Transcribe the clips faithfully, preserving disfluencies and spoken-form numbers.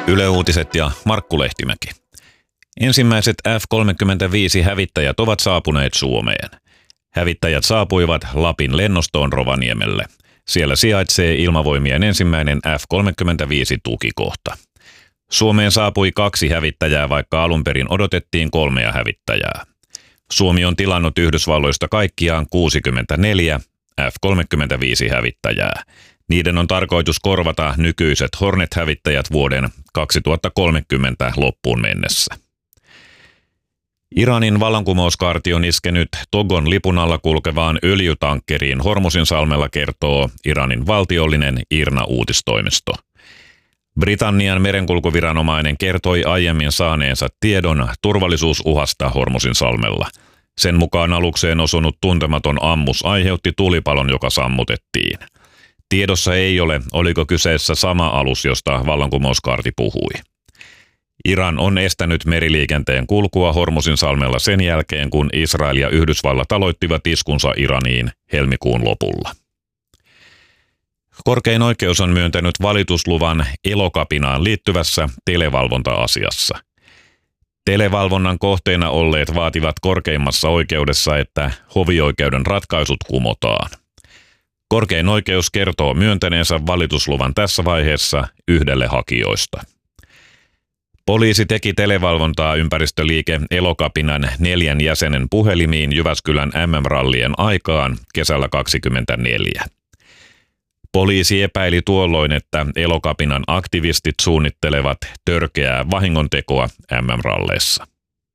Yle Uutiset ja Markku Lehtimäki. Ensimmäiset F kolmekymmentäviisi hävittäjät ovat saapuneet Suomeen. Hävittäjät saapuivat Lapin lennostoon Rovaniemelle. Siellä sijaitsee Ilmavoimien ensimmäinen F kolmekymmentäviisi tukikohta. Suomeen saapui kaksi hävittäjää, vaikka alun perin odotettiin kolmea hävittäjää. Suomi on tilannut Yhdysvalloista kaikkiaan kuusikymmentäneljä F kolmekymmentäviisi hävittäjää. Niiden on tarkoitus korvata nykyiset Hornet-hävittäjät vuoden kaksituhattakolmekymmentä loppuun mennessä. Iranin vallankumouskaarti on iskenyt Togon lipun alla kulkevaan öljytankkeriin Hormuzinsalmella, kertoo Iranin valtiollinen IRNA-uutistoimisto. Britannian merenkulkuviranomainen kertoi aiemmin saaneensa tiedon turvallisuusuhasta Hormuzinsalmella. Sen mukaan alukseen osunut tuntematon ammus aiheutti tulipalon, joka sammutettiin. Tiedossa ei ole, oliko kyseessä sama alus, josta vallankumouskaarti puhui. Iran on estänyt meriliikenteen kulkua Hormuzinsalmella sen jälkeen, kun Israel ja Yhdysvallat aloittivat iskunsa Iraniin helmikuun lopulla. Korkein oikeus on myöntänyt valitusluvan Elokapinaan liittyvässä televalvonta-asiassa. Televalvonnan kohteena olleet vaativat korkeimmassa oikeudessa, että hovioikeuden ratkaisut kumotaan. Korkein oikeus kertoo myöntäneensä valitusluvan tässä vaiheessa yhdelle hakijoista. Poliisi teki televalvontaa ympäristöliike Elokapinan neljän jäsenen puhelimiin Jyväskylän M M-rallien aikaan kesällä kaksikymmentäneljä. Poliisi epäili tuolloin, että Elokapinan aktivistit suunnittelevat törkeää vahingontekoa M M-ralleissa.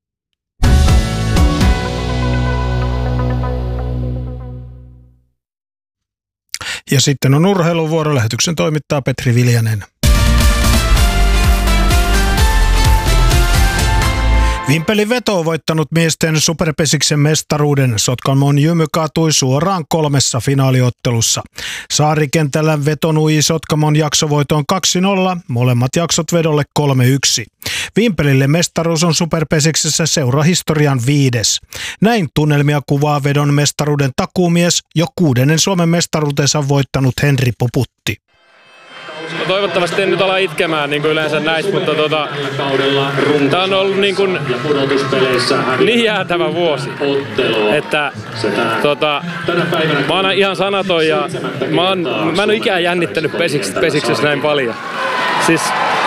Ja sitten on urheiluvuoro. Lähetyksen toimittaa Petri Viljanen. Vimpelin veto on voittanut miesten superpesiksen mestaruuden. Sotkamon Jymy kaatui suoraan kolmessa finaaliottelussa. Saarikentällä veto nui Sotkamon jaksovoitoon kaksi nolla, molemmat jaksot vedolle kolme yksi. Vimpelille mestaruus on superpesiksessä seurahistorian viides. Näin tunnelmia kuvaa vedon mestaruuden takuumies, jo kuudennen Suomen mestaruutensa voittanut Henri Poputti. No toivottavasti en nyt ala itkemään niin kuin yleensä näistä, mutta tota, tämä on ollut niin, kuin, niin jäätävä vuosi, että tota, mä oon ihan sanaton ja mä, oon, mä en ole ikään jännittänyt pesiks, pesiksessä näin paljon. Siis,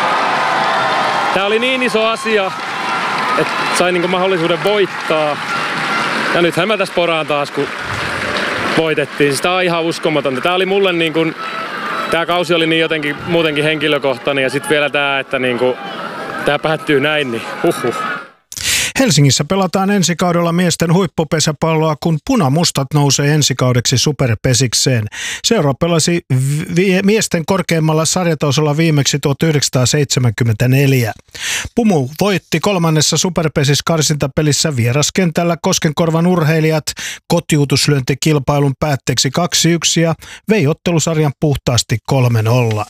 tää oli niin iso asia, että sain niin kuin mahdollisuuden voittaa ja nythän mä tässä poraan taas, kun voitettiin. Siis tää on ihan uskomatonta. Tää oli mulle niin kuin Tämä kausi oli niin jotenkin muutenkin henkilökohtainen ja sitten vielä tämä, että niinku, tämä päättyy näin, niin huhhuh. Helsingissä pelataan ensi kaudella miesten huippupesäpalloa, kun punamustat nousee ensi kaudeksi superpesikseen. Seura pelasi vi- miesten korkeimmalla sarjatasolla viimeksi tuhatyhdeksänsataaseitsemänkymmentäneljä. Pumu voitti kolmannessa superpesis-karsintapelissä vieraskentällä Koskenkorvan urheilijat kotiutuslyöntikilpailun päätteeksi kaksi yksi ja vei ottelusarjan puhtaasti kolme nolla.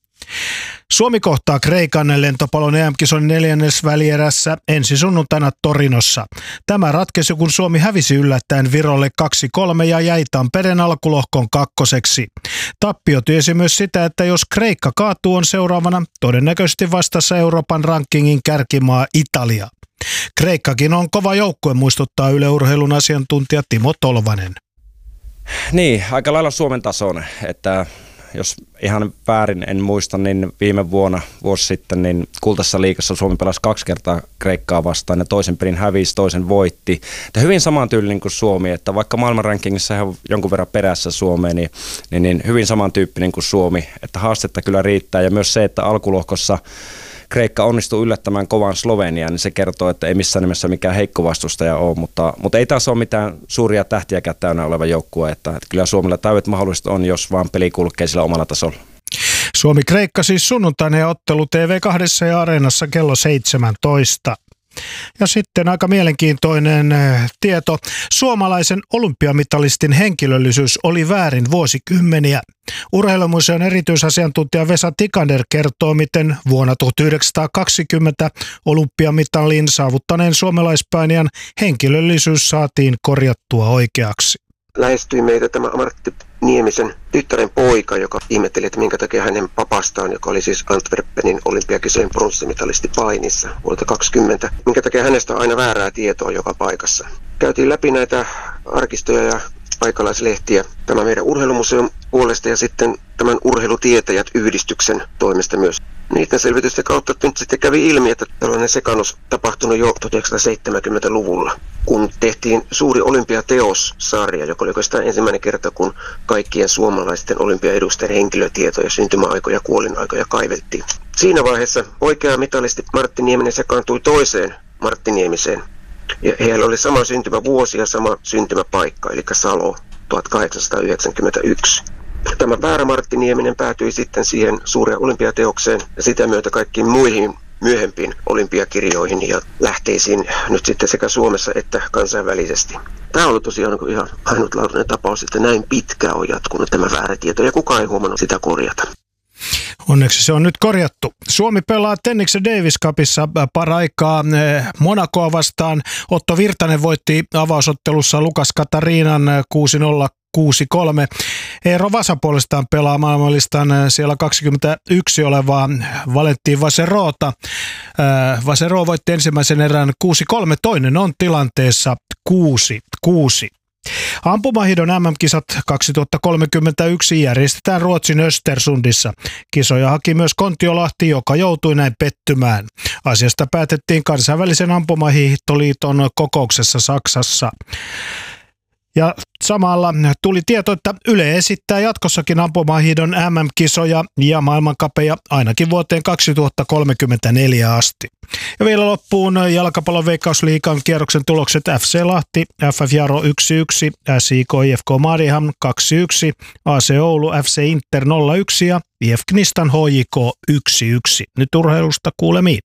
Suomi kohtaa Kreikan lentopallon E M-kisojen neljännesvälierässä ensi sunnuntaina Torinossa. Tämä ratkesi, kun Suomi hävisi yllättäen Virolle kaksi kolme ja jäi Tampereen alkulohkon kakkoseksi. Tappio tiesi myös sitä, että jos Kreikka kaatuu, on seuraavana todennäköisesti vastassa Euroopan rankingin kärkimaa Italia. Kreikkakin on kova joukkue, muistuttaa Yle Urheilun asiantuntija Timo Tolvanen. Niin, aika lailla Suomen tasoinen, että jos ihan väärin en muista, niin viime vuonna, vuosi sitten, niin Kultaisessa liigassa Suomi pelasi kaksi kertaa Kreikkaa vastaan ja toisen pelin hävisi, toisen voitti. Että hyvin samantyylinen kuin Suomi, että vaikka maailmanrankingissa on jonkun verran perässä Suomeen, niin, niin, niin hyvin samantyyppinen kuin Suomi. Että haastetta kyllä riittää ja myös se, että alkulohkossa Kreikka onnistuu yllättämään kovan Slovenian, niin se kertoo, että ei missään nimessä mikään heikko vastustaja ole, mutta, mutta ei taas ole mitään suuria tähtiäkään täynnä oleva joukkue, että, että kyllä Suomella täydet mahdolliset on, jos vaan peli kulkee sillä omalla tasolla. Suomi-Kreikka siis sunnuntaina ja ottelu T V kaksi ja Areenassa kello seitsemäntoista. Ja sitten aika mielenkiintoinen tieto. Suomalaisen olympiamitalistin henkilöllisyys oli väärin vuosikymmeniä. Urheilumuseon erityisasiantuntija Vesa Tikander kertoo, miten vuonna tuhatyhdeksänsataakaksikymmentä olympiamitalin saavuttaneen suomalaispainijan henkilöllisyys saatiin korjattua oikeaksi. Lähestyi meitä tämä ammatti Niemisen tyttären poika, joka ihmetteli, että minkä takia hänen papastaan, joka oli siis Antwerpenin olympiakisojen pronssimitalisti painissa vuodelta kaksikymmentä, minkä takia hänestä on aina väärää tietoa joka paikassa. Käytiin läpi näitä arkistoja ja paikalaislehtiä tämän meidän urheilumuseon puolesta ja sitten tämän urheilutietäjät yhdistyksen toimesta myös. Niiden selvitysten kautta nyt sitten kävi ilmi, että tällainen sekannus tapahtunut jo tuhatyhdeksänsataaseitsemänkymmentäluvulla, kun tehtiin suuri olympiateos-sarja, joka oli oikeastaan ensimmäinen kerta, kun kaikkien suomalaisten olympiaedustajien henkilötietoja, syntymäaikoja ja kuolinaikoja kaivettiin. Siinä vaiheessa oikea mitalisti Martti Nieminen sekaantui toiseen Martti Niemiseen. Ja heillä oli sama syntymävuosi ja sama syntymäpaikka, eli Salo tuhatkahdeksansataayhdeksänkymmentäyksi. Tämä väärä Martti Nieminen päätyi sitten siihen suureen olympiateokseen ja sitä myötä kaikkiin muihin myöhempiin olympiakirjoihin ja lähteisiin nyt sitten sekä Suomessa että kansainvälisesti. Tämä on ollut tosiaan ihan ainutlaatuinen tapaus, että näin pitkään on jatkunut tämä väärä tieto ja kukaan ei huomannut sitä korjata. Onneksi se on nyt korjattu. Suomi pelaa Tenniksen Davis Cupissa paraikaa Monacoa vastaan. Otto Virtanen voitti avausottelussa Lukas Katarinan kuusi nolla kuusi kolme. Eero Vasa puolestaan pelaa maailmanlistan siellä kaksikymmentäyksi olevaa Valentin Vaserota. Vasero voitti ensimmäisen erän kuusi kolme, toinen on tilanteessa kuusi kuusi. Ampumahiidon M M-kisat kaksituhattakolmekymmentäyksi järjestetään Ruotsin Östersundissa. Kisoja haki myös Kontiolahti, joka joutui näin pettymään. Asiasta päätettiin kansainvälisen ampumahiihtoliiton kokouksessa Saksassa. Ja samalla tuli tieto, että Yle esittää jatkossakin ampumahiidon M M-kisoja ja maailmankapeja ainakin vuoteen kaksituhattakolmekymmentäneljä asti. Ja vielä loppuun jalkapallon Veikkausliigan kierroksen tulokset: F C Lahti, F F Jaro yksi yksi, S I K I F K Mariehamn kaksi yksi, A C Oulu, F C Inter nolla yksi ja I F Knistan H J K yksi yksi. Nyt urheilusta kuulemiin.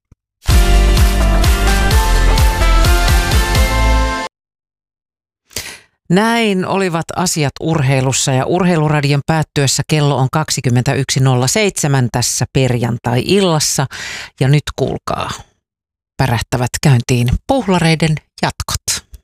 Näin olivat asiat urheilussa ja Urheiluradion päättyessä kello on kaksikymmentäyksi nolla seitsemän tässä perjantai-illassa. Ja nyt kuulkaa, pärähtävät käyntiin puhlareiden jatkot.